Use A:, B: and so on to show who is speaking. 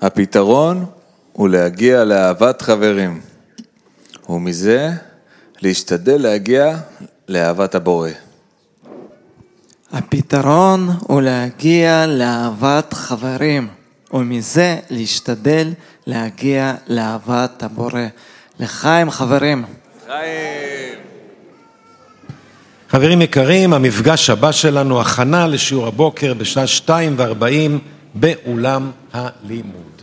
A: הפתרון הוא להגיע לאהבת חברים, ומזה להשתדל להגיע לאהבת הבורא.
B: הפתרון הוא להגיע לאהבת חברים, ומזה להשתדל להגיע לאהבת הבורא. לחיים חברים.
A: חיים.
C: חברים יקרים, המפגש הבא שלנו הכנה לשיעור הבוקר בשעה 2:40 באולם הלימוד.